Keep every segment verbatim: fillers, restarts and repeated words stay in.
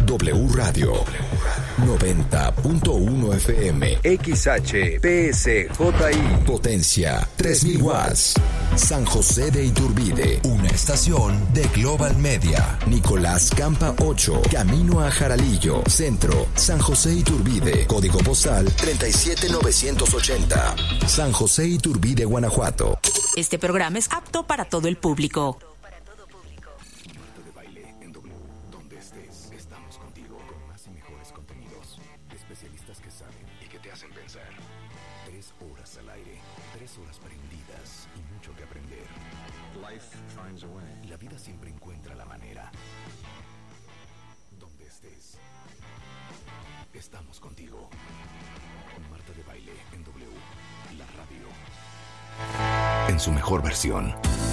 W Radio noventa punto uno F M, X H P S J I, potencia tres mil watts. San José de Iturbide, una estación de Global Media. Nicolás Campa ocho, camino a Jaralillo, centro, San José Iturbide, código postal treinta y siete mil novecientos ochenta. San José Iturbide, Guanajuato. Este programa es apto para todo el público. Marta de Baile en W, donde estés, estamos contigo con más y mejores contenidos, especialistas que saben y que te hacen pensar. Tres horas al aire, tres horas prendidas y mucho que aprender. Life finds a way. La vida siempre encuentra la manera. Donde estés, estamos contigo. Marta de Baile en W, la radio. En su mejor versión.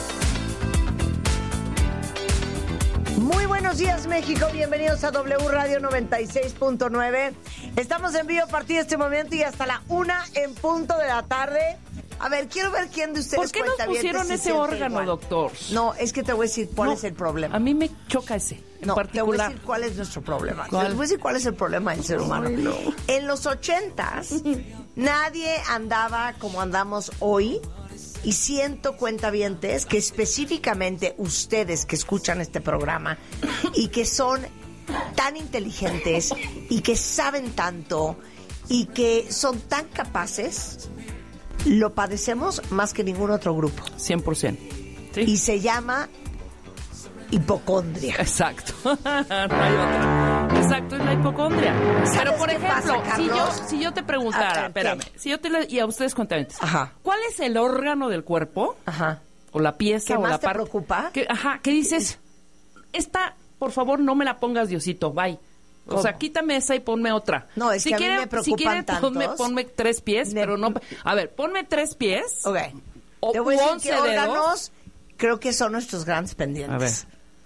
Muy buenos días, México. Bienvenidos a W Radio noventa y seis punto nueve. Estamos en vivo a partir de este momento y hasta la una en punto de la tarde. A ver, quiero ver quién de ustedes ¿Por qué nos cuenta bien pusieron si ese siente órgano, igual. doctor? No, es que te voy a decir cuál No, es el problema. A mí me choca ese, en No, te voy a particular. decir cuál es nuestro problema. ¿Cuál? Te voy a decir cuál es el problema del ser humano. Ay, no. En los ochentas, nadie andaba como andamos hoy. Y siento, cuentavientes, que específicamente ustedes que escuchan este programa y que son tan inteligentes y que saben tanto y que son tan capaces, lo padecemos más que ningún otro grupo. cien por ciento. ¿Sí? Y se llama hipocondria. Exacto. No hay otra. Exacto, es la hipocondria. Pero, por qué ejemplo, pasa, si, yo, Carlos? si yo te A preguntara, ver, espérame, ¿qué? si yo te le, y a ustedes cuentan, Ajá. ¿cuál es el órgano del cuerpo Ajá. o la pieza ¿Qué o más la te parte preocupa? que, ajá, ¿qué dices? Esta, por favor, no me la pongas, Diosito, bye. O sea, ¿Cómo? quítame esa y ponme otra. No, es si que a mí quiere, me preocupan si quiere, ponme, tantos. ponme tres pies, Me- pero no... A ver, ponme tres pies. Ok. O Te voy a decir once qué dedos. órganos creo que son nuestros grandes pendientes. A ver.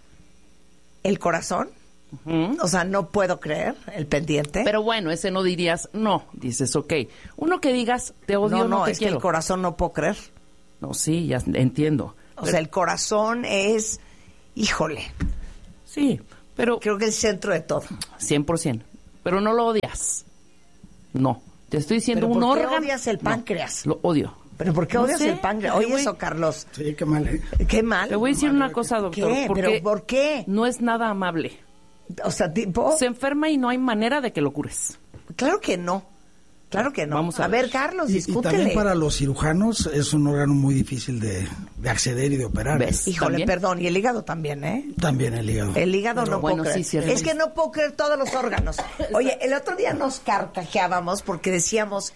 El corazón. Ujú. O sea, no puedo creer el pendiente. Pero bueno, ese no dirías, no, dices, ok. Uno que digas, te odio, no, no, no, te es quiero. que el corazón no puedo creer. No, sí, ya entiendo. O sea, el corazón es, híjole, Sí, pero creo que el centro de todo. cien por ciento. Pero no lo odias. No, te estoy diciendo ¿Pero un por qué órgano. odias el No, páncreas? lo odio. ¿Pero por qué No odias sé, el páncreas? te Oye, voy- eso, Carlos. Sí, qué mal, ¿eh? Qué mal. Te voy a decir una cosa, doctor. ¿Qué? Porque ¿Pero por qué? no es nada amable. O sea, tipo... Se enferma y no hay manera de que lo cures. Claro que no. Claro que no. Vamos a a ver. ver, Carlos, Y, y discútele. también para los cirujanos es un órgano muy difícil de, de acceder y de operar. ¿Ves? Híjole, ¿También? perdón. Y el hígado también, ¿eh? También el hígado. El hígado Pero no bueno, puedo creer. sí, cierto. Es que no puedo creer todos los órganos. Oye, el otro día nos carcajeábamos porque decíamos,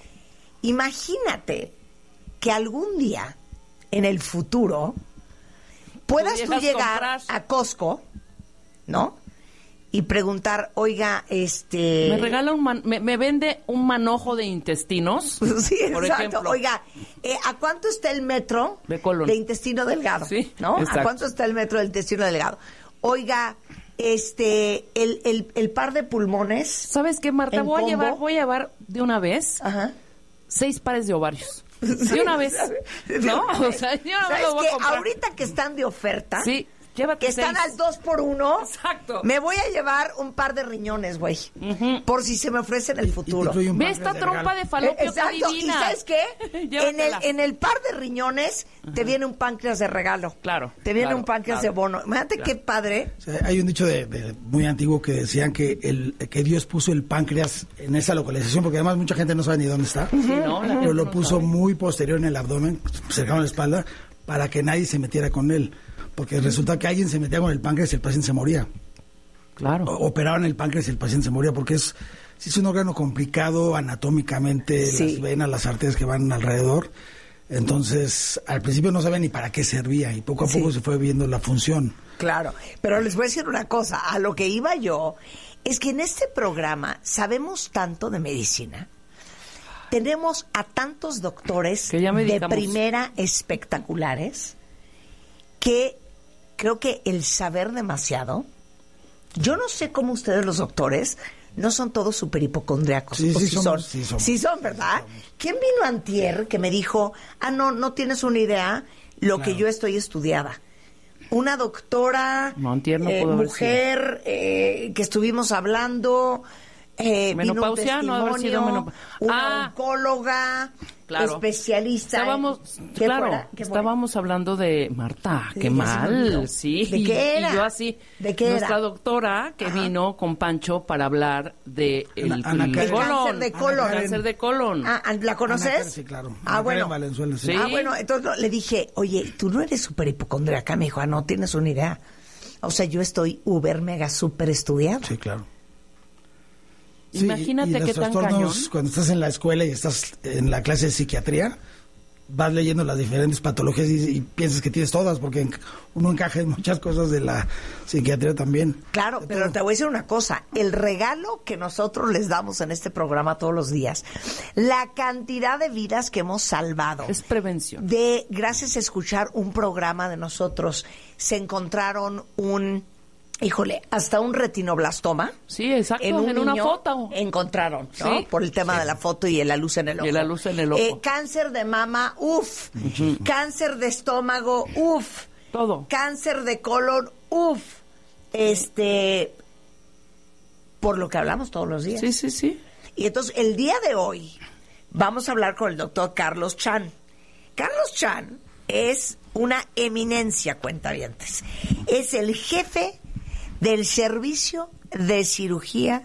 imagínate que algún día, en el futuro, puedas tú Pudieras llegar comprar. a Costco, ¿no? Y preguntar, oiga, este... Me regala un man- me, me vende un manojo de intestinos. Sí, por exacto. ejemplo. Oiga, eh, ¿a cuánto está el metro De colon. intestino delgado? Sí, ¿no? exacto. ¿A cuánto está el metro del intestino delgado? Oiga, este, el, el, el par de pulmones. ¿Sabes qué, Marta? ¿En Voy a combo? llevar, voy a llevar de una vez Ajá. seis pares de ovarios. De una vez. ¿No? O sea, yo no me ¿Sabes lo voy qué? a comprar. Ahorita que están de oferta, Sí, llévate que están seis. al dos por uno, Exacto. me voy a llevar un par de riñones, güey. Por si se me ofrece en el Y te futuro. incluye un Ve páncreas esta de trompa regalo. de falopio Eh, Exacto. que divina. ¿Y sabes qué? en, el, Llévatela. en el par de riñones te viene un páncreas de regalo. Claro, Te viene claro, un páncreas claro. de bono. Imagínate Claro. qué padre. O sea, hay un dicho de, de- muy antiguo que decían que el que Dios puso el páncreas en esa localización, porque además mucha gente no sabe ni dónde está. Sí, ¿no? La Pero gente lo no puso sabe. muy posterior en el abdomen, cercano a la espalda, para que nadie se metiera con él. Porque resulta que alguien se metía con el páncreas y el paciente se moría. Claro. O- operaban el páncreas y el paciente se moría, porque es, sí es un órgano complicado anatómicamente, Sí. las venas, las arterias que van alrededor. Entonces, al principio no sabía ni para qué servía y poco a Sí. poco se fue viendo la función. Claro. Pero les voy a decir una cosa. A lo que iba yo es que en este programa sabemos tanto de medicina. Tenemos a tantos doctores Que ya de medicamos. primera espectaculares que creo que el saber demasiado. Yo no sé cómo ustedes los doctores no son todos súper hipocondriacos. Sí, o sí sí somos, son. sí somos. Sí son, ¿verdad? ¿Quién vino antier que me dijo, ah, no, no tienes una idea lo que Claro. yo estoy estudiada? una doctora, No, antier no eh, pudo haber mujer, eh, que estuvimos hablando, eh, vino un Menopausia, no haber sido testimonio, menop- una Ah, oncóloga, claro. especialista. Estábamos, en- ¿Qué claro, fuera? ¿Qué fue? estábamos hablando de Marta, Sí, qué ya se me olvidó. mal, sí. ¿De qué era? Y yo así, ¿De qué nuestra era? doctora que Ajá. vino con Pancho para hablar de el, Ana- Ana el Karen. El colon. cáncer de colon. El cáncer de colon. Ah, ¿la conoces? Ana Karen, sí, claro. Ah, Ana bueno. Karen Valenzuela, sí. Sí. Ah, bueno, entonces no, le dije, oye, tú no eres súper hipocondríaca. Me dijo, ah, no tienes una idea. O sea, yo estoy uber mega súper estudiada. Sí, claro. Imagínate y, y los qué tan trastornos, cañón. cuando estás en la escuela y estás en la clase de psiquiatría, vas leyendo las diferentes patologías y, y piensas que tienes todas, porque en- uno encaja en muchas cosas de la psiquiatría también. Claro, De pero todo. te voy a decir una cosa. El regalo que nosotros les damos en este programa todos los días, la cantidad de vidas que hemos salvado. Es prevención. De, gracias a escuchar un programa de nosotros, se encontraron un, híjole, hasta un retinoblastoma. Sí, exacto, En, en, un una niño foto. encontraron, ¿no? Sí. Por el tema de la foto y la luz en el ojo. Y la luz en el ojo. Eh, cáncer de mama, uff. Cáncer de estómago, uff. Todo. Cáncer de colon, uff. Este, por lo que hablamos todos los días. Sí, sí, sí. Y entonces, el día de hoy, vamos a hablar con el doctor Carlos Chan. Carlos Chan es una eminencia, cuentavientes. Es el jefe del servicio de cirugía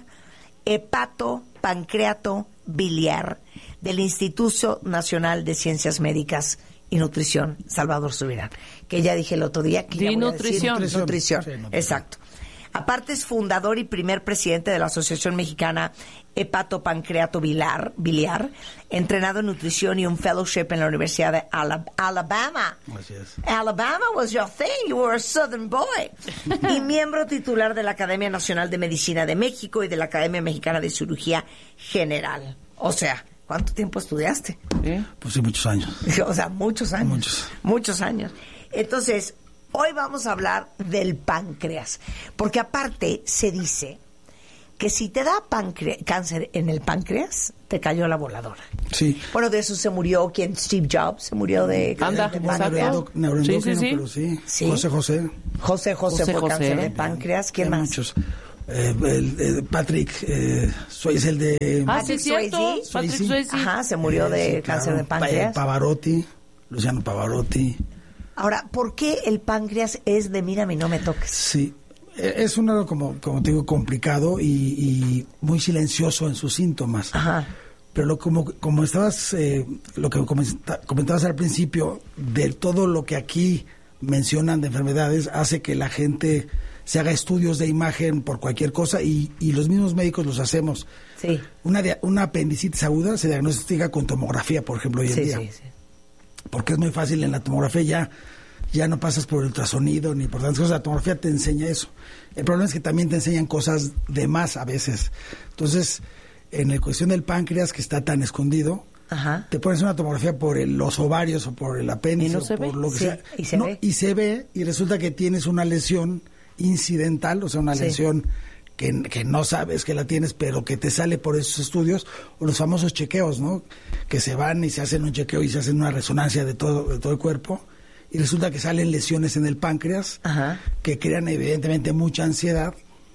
hepato pancreato biliar del Instituto Nacional de Ciencias Médicas y Nutrición Salvador Subirán, que ya dije el otro día que Di ya voy a nutrición. decir nutrición. Sí, nutrición. Exacto. Aparte es fundador y primer presidente de la Asociación Mexicana Hepato Pancreato Biliar, biliar, entrenado en nutrición y un fellowship en la Universidad de Ala- Alabama. Así es. Alabama was your thing, you were a southern boy. Y miembro titular de la Academia Nacional de Medicina de México y de la Academia Mexicana de Cirugía General. O sea, ¿cuánto tiempo estudiaste? ¿Sí? Pues sí, muchos años. O sea, muchos años. Muchos. Muchos años. Entonces, hoy vamos a hablar del páncreas. Porque aparte se dice que si te da pancre- cáncer en el páncreas, te cayó la voladora. Sí. Bueno, de eso se murió quien Steve Jobs, se murió de, Anda, de Como exacto. páncreas. neuroendo- neuroendocrino, Sí, sí, sí. pero sí. Sí. José José. José José, José fue José. cáncer de páncreas. ¿Quién Hay más? Muchos. Eh, el, el Patrick eh, Swayze, el de... Ah, sí, Patrick es cierto. Swayze. Patrick Swayze. Swayze. Ajá, se murió de Sí, cáncer claro. de páncreas. Pa- Pavarotti, Luciano Pavarotti. Ahora, ¿por qué el páncreas es de mírame y no me toques? Sí, e- es un órgano, como, como te digo, complicado y, y muy silencioso en sus síntomas. Ajá. Pero lo, como, como estabas, eh, lo que comenta- comentabas al principio, de todo lo que aquí mencionan de enfermedades, hace que la gente se haga estudios de imagen por cualquier cosa y, y los mismos médicos los hacemos. Sí. Una, dia- una apendicitis aguda se diagnostica con tomografía, por ejemplo, hoy en Sí, día. sí, sí. Porque es muy fácil en la tomografía, ya, ya no pasas por el ultrasonido ni por tantas cosas, la tomografía te enseña eso. El problema es que también te enseñan cosas de más a veces. Entonces, en la cuestión del páncreas, que está tan escondido, Ajá. te pones una tomografía por el- los ovarios o por el apéndice ¿Y no o se por ve? lo que Sí, sea. y se No, ve. y se ve, y resulta que tienes una lesión incidental, o sea, una Sí. lesión que, que no sabes que la tienes, pero que te sale por esos estudios, o los famosos chequeos, ¿no? Que se van y se hacen un chequeo y se hacen una resonancia de todo, de todo el cuerpo, y resulta que salen lesiones en el páncreas Ajá. que crean evidentemente mucha ansiedad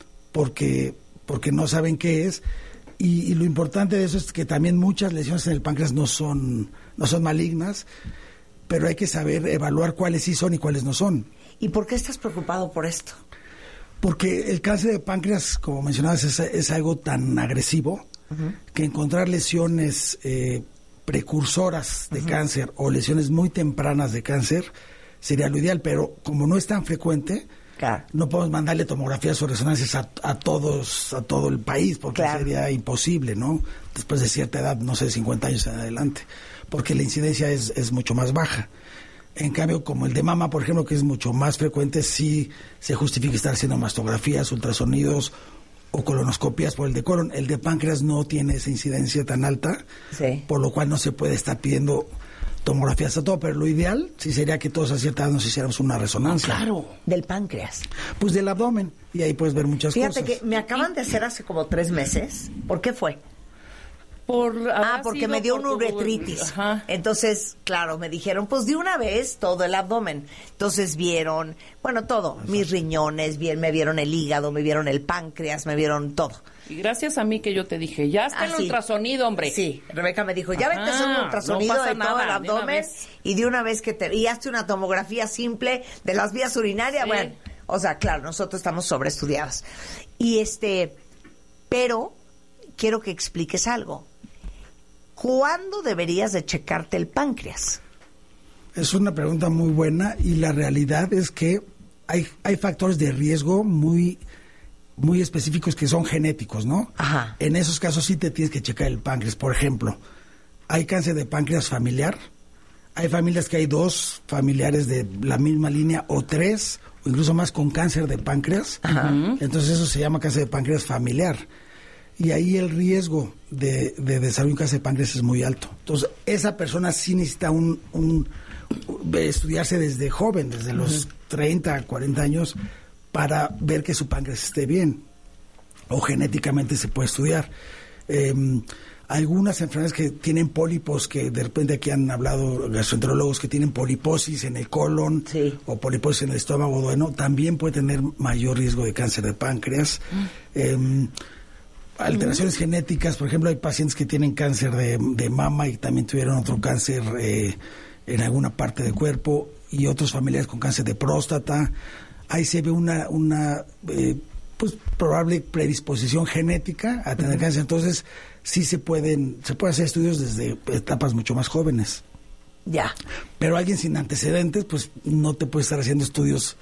porque, porque no saben qué es. Y, y lo importante de eso es que también muchas lesiones en el páncreas no son, no son malignas, pero hay que saber evaluar cuáles sí son y cuáles no son. ¿Y por qué estás preocupado por esto? Porque el cáncer de páncreas, como mencionabas, es, es algo tan agresivo que encontrar lesiones eh, precursoras de cáncer o lesiones muy tempranas de cáncer sería lo ideal, pero como no es tan frecuente, Claro. no podemos mandarle tomografías o resonancias a, a todos, a todo el país, porque Claro. sería imposible, ¿no? Después de cierta edad, no sé, cincuenta años en adelante, porque la incidencia es, es mucho más baja. En cambio, como el de mama, por ejemplo, que es mucho más frecuente, sí se justifica estar haciendo mastografías, ultrasonidos o colonoscopias por el de colon. El de páncreas no tiene esa incidencia tan alta, Sí. por lo cual no se puede estar pidiendo tomografías a todo, pero lo ideal sí sería que todos a cierta edad nos hiciéramos una resonancia. Claro. Del páncreas. Pues del abdomen, y ahí puedes ver muchas Fíjate cosas. que me acaban de hacer hace como tres meses. ¿Por qué fue? Por Ah, porque me dio una uretritis. Ajá. Entonces, claro, me dijeron, pues de una vez todo el abdomen. Entonces vieron, bueno, todo, mis riñones, bien, me vieron el hígado, me vieron el páncreas, me vieron todo. Y gracias a mí que yo te dije, ya está Ah, el sí. ultrasonido, hombre. Sí, Rebeca me dijo, ya Ajá, vete a hacer un ultrasonido no pasa de todo nada, el de una abdomen vez. y de una vez que te... Y hazte una tomografía simple de las vías urinarias. Sí. Bueno, o sea, claro, nosotros estamos sobreestudiados. Y este, pero quiero que expliques algo. ¿Cuándo deberías de checarte el páncreas? Es una pregunta muy buena y la realidad es que hay, hay factores de riesgo muy, muy específicos que son genéticos, ¿no? Ajá. En esos casos sí te tienes que checar el páncreas. Por ejemplo, hay cáncer de páncreas familiar. Hay familias que hay dos familiares de la misma línea o tres o incluso más con cáncer de páncreas. Ajá. Entonces eso se llama cáncer de páncreas familiar. Y ahí el riesgo de, de desarrollar un cáncer de páncreas es muy alto. Entonces, esa persona sí necesita un, un, un estudiarse desde joven, desde los treinta, cuarenta años, para ver que su páncreas esté bien. O genéticamente se puede estudiar. Eh, algunas enfermedades que tienen pólipos, que de repente aquí han hablado gastroenterólogos que tienen poliposis en el colon, sí, o poliposis en el estómago, bueno, también puede tener mayor riesgo de cáncer de páncreas. Mm. Eh, alteraciones genéticas, por ejemplo, hay pacientes que tienen cáncer de, de mama y también tuvieron otro cáncer eh, en alguna parte del cuerpo, y otros familiares con cáncer de próstata. Ahí se ve una, una eh, pues probable predisposición genética a tener uh-huh. cáncer. Entonces, sí se pueden, se pueden hacer estudios desde etapas mucho más jóvenes. Ya. Pero alguien sin antecedentes, pues no te puede estar haciendo estudios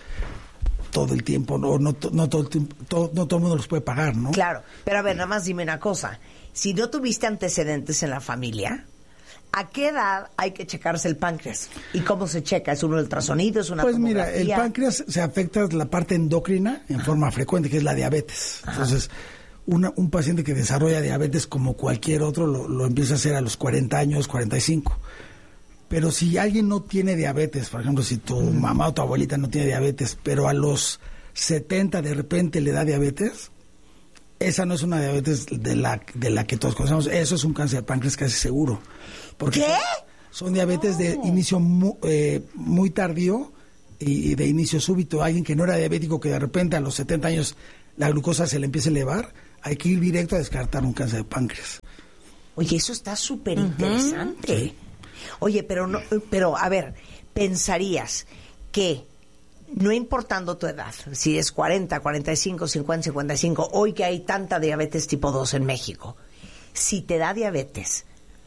todo el tiempo, no, no, no, todo, el tiempo, todo, no todo el mundo los puede pagar, ¿no? Claro, pero a ver, nada más dime una cosa. Si no tuviste antecedentes en la familia, ¿a qué edad hay que checarse el páncreas? ¿Y cómo se checa? ¿Es un ultrasonido? ¿Es una Pues tomografía? mira, el páncreas se afecta la parte endocrina en Ajá. forma frecuente, que es la diabetes. Ajá. Entonces, una, un paciente que desarrolla diabetes como cualquier otro lo, lo empieza a hacer a los cuarenta años, cuarenta y cinco. Pero si alguien no tiene diabetes, por ejemplo, si tu mm. mamá o tu abuelita no tiene diabetes, pero a los setenta de repente le da diabetes, esa no es una diabetes de la, de la que todos conocemos, eso es un cáncer de páncreas casi seguro. Porque ¿Qué? Son, son diabetes no. de inicio muy, eh, muy tardío y, y de inicio súbito. Alguien que no era diabético, que de repente a los setenta años la glucosa se le empieza a elevar, hay que ir directo a descartar un cáncer de páncreas. Oye, eso está súper interesante. Uh-huh. Sí. Oye, pero no, pero a ver, pensarías que no importando tu edad, si es cuarenta, cuarenta y cinco, cincuenta, cincuenta y cinco, hoy que hay tanta diabetes tipo dos en México, si te da diabetes,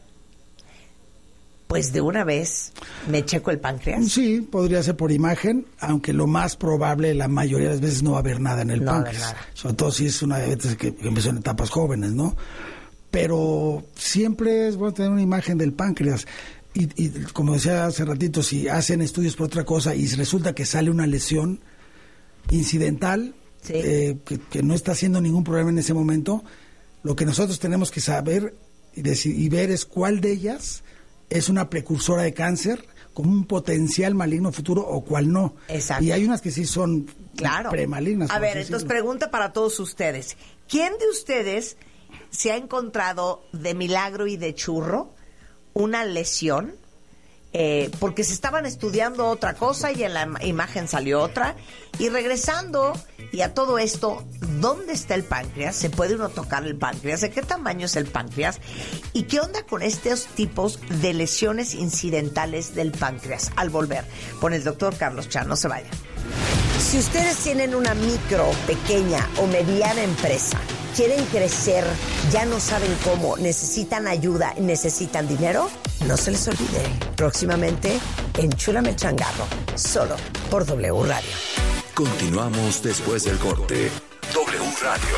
pues de una vez me checo el páncreas. Sí, podría ser por imagen, aunque lo más probable, la mayoría de las veces no va a haber nada en el no páncreas. Va a haber nada. Sobre todo si es una diabetes que, que empezó en etapas jóvenes, ¿no? Pero siempre es bueno tener una imagen del páncreas. Y, y como decía hace ratito, si hacen estudios por otra cosa y resulta que sale una lesión incidental, sí. eh, que, que no está haciendo ningún problema en ese momento, lo que nosotros tenemos que saber y, decir, y ver es cuál de ellas es una precursora de cáncer, como un potencial maligno futuro, o cuál no. Exacto. Y hay unas que sí son claro. premalignas. A ver, decirlo. Entonces pregunta para todos ustedes. ¿Quién de ustedes se ha encontrado de milagro y de churro una lesión? Eh, porque se estaban estudiando otra cosa y en la imagen salió otra. Y regresando, y a todo esto, ¿dónde está el páncreas? ¿Se puede uno tocar el páncreas? ¿De qué tamaño es el páncreas? ¿Y qué onda con estos tipos de lesiones incidentales del páncreas? Al volver, con el doctor Carlos Chan, no se vayan. Si ustedes tienen una micro, pequeña o mediana empresa, quieren crecer, ya no saben cómo, necesitan ayuda, necesitan dinero, no se les olvide, próximamente Enchúlame el Changarro, solo por W Radio. Continuamos después del corte. W Radio.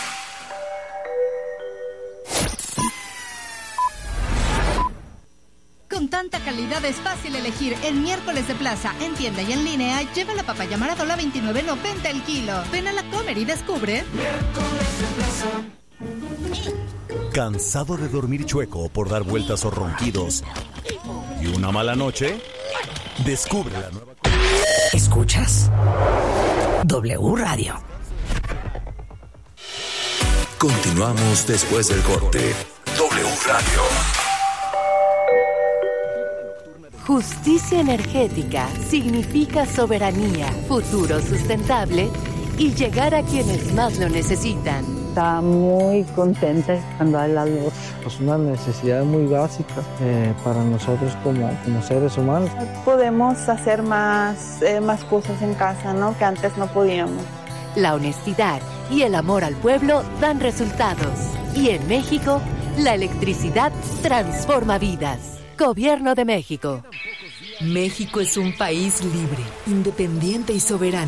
Con tanta calidad es fácil elegir. El miércoles de plaza, en tienda y en línea, lleva la papaya Maradola veintinueve noventa el kilo. Ven a la Comer y descubre. Miércoles de plaza. ¿Cansado de dormir chueco por dar vueltas o ronquidos y una mala noche? Descubre la nueva... ¿Escuchas? W Radio. Continuamos después del corte. W Radio. Justicia energética significa soberanía, futuro sustentable y llegar a quienes más lo necesitan. Está muy contenta cuando hay la luz. Es una necesidad muy básica eh, para nosotros como, como seres humanos. Podemos hacer más, eh, más cosas en casa, ¿no? Que antes no podíamos. La honestidad y el amor al pueblo dan resultados. Y en México, la electricidad transforma vidas. Gobierno de México. México es un país libre, independiente y soberano.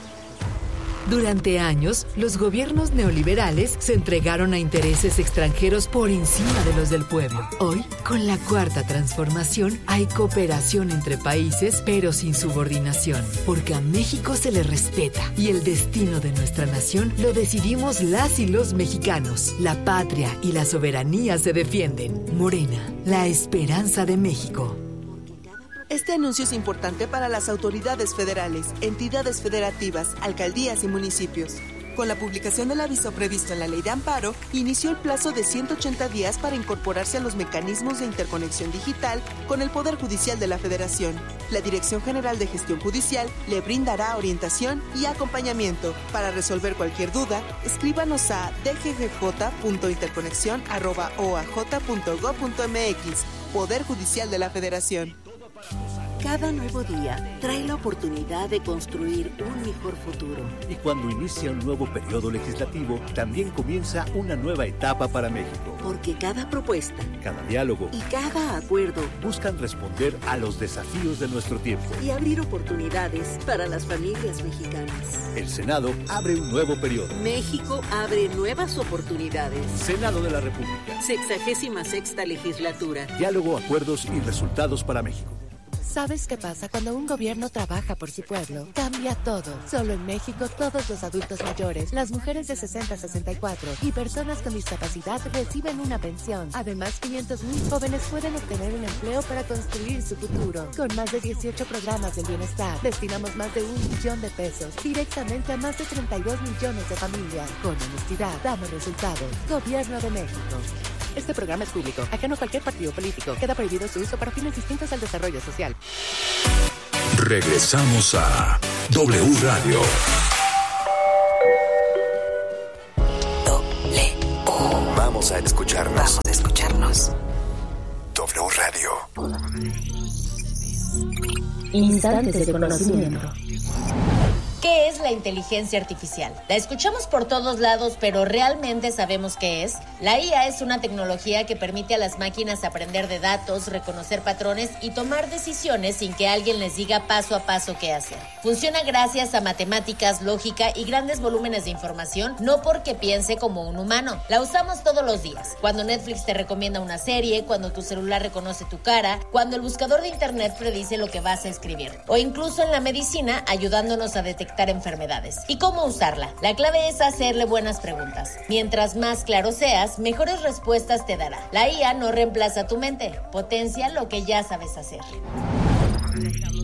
Durante años, los gobiernos neoliberales se entregaron a intereses extranjeros por encima de los del pueblo. Hoy, con la cuarta transformación, hay cooperación entre países, pero sin subordinación, porque a México se le respeta y el destino de nuestra nación lo decidimos las y los mexicanos. La patria y la soberanía se defienden. Morena, la esperanza de México. Este anuncio es importante para las autoridades federales, entidades federativas, alcaldías y municipios. Con la publicación del aviso previsto en la Ley de Amparo, inició el plazo de ciento ochenta días para incorporarse a los mecanismos de interconexión digital con el Poder Judicial de la Federación. La Dirección General de Gestión Judicial le brindará orientación y acompañamiento. Para resolver cualquier duda, escríbanos a d g g j punto interconexión arroba o a j punto gob punto m x. Poder Judicial de la Federación. Cada nuevo día trae la oportunidad de construir un mejor futuro. Y cuando inicia un nuevo periodo legislativo, también comienza una nueva etapa para México. Porque cada propuesta, cada diálogo y cada acuerdo buscan responder a los desafíos de nuestro tiempo y abrir oportunidades para las familias mexicanas. El Senado abre un nuevo periodo. México abre nuevas oportunidades. Senado de la República. Sexagésima sexta legislatura. Diálogo, acuerdos y resultados para México. ¿Sabes qué pasa cuando un gobierno trabaja por su pueblo? Cambia todo. Solo en México, todos los adultos mayores, las mujeres de sesenta a sesenta y cuatro y personas con discapacidad reciben una pensión. Además, quinientos mil jóvenes pueden obtener un empleo para construir su futuro. Con más de dieciocho programas del bienestar, destinamos más de un millón de pesos directamente a más de treinta y dos millones de familias. Con honestidad, damos resultados. Gobierno de México. Este programa es público, ajeno a cualquier partido político. Queda prohibido su uso para fines distintos al desarrollo social. Regresamos a W Radio. W. Vamos a escucharnos. Vamos a escucharnos. W Radio. Instantes de conocimiento. ¿Qué es la inteligencia artificial? La escuchamos por todos lados, pero ¿realmente sabemos qué es? La I A es una tecnología que permite a las máquinas aprender de datos, reconocer patrones y tomar decisiones sin que alguien les diga paso a paso qué hacer. Funciona gracias a matemáticas, lógica y grandes volúmenes de información, no porque piense como un humano. La usamos todos los días. Cuando Netflix te recomienda una serie, cuando tu celular reconoce tu cara, cuando el buscador de internet predice lo que vas a escribir, o incluso en la medicina ayudándonos a detectar enfermedades. ¿Y cómo usarla? La clave es hacerle buenas preguntas. Mientras más claro seas, mejores respuestas te dará. La I A no reemplaza tu mente, potencia lo que ya sabes hacer.